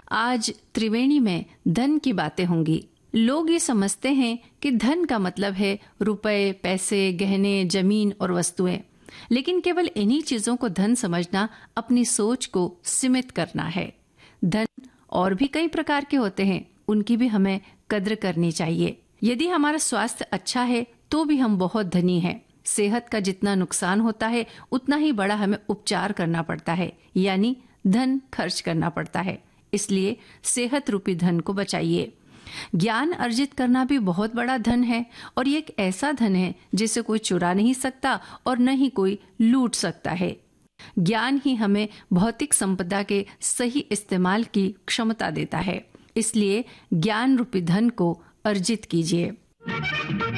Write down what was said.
आज त्रिवेणी में धन की बातें होंगी। लोग ये समझते हैं कि धन का मतलब है रुपए, पैसे, गहने, जमीन और वस्तुएं, लेकिन केवल इन्हीं चीजों को धन समझना अपनी सोच को सीमित करना है। धन और भी कई प्रकार के होते हैं, उनकी भी हमें कद्र करनी चाहिए। यदि हमारा स्वास्थ्य अच्छा है तो भी हम बहुत धनी हैं। सेहत का जितना नुकसान होता है उतना ही बड़ा हमें उपचार करना पड़ता है, यानी धन खर्च करना पड़ता है। इसलिए सेहत रूपी धन को बचाइए। ज्ञान अर्जित करना भी बहुत बड़ा धन है, और ये एक ऐसा धन है जिसे कोई चुरा नहीं सकता और न ही कोई लूट सकता है। ज्ञान ही हमें भौतिक संपदा के सही इस्तेमाल की क्षमता देता है। इसलिए ज्ञान रूपी धन को अर्जित कीजिए।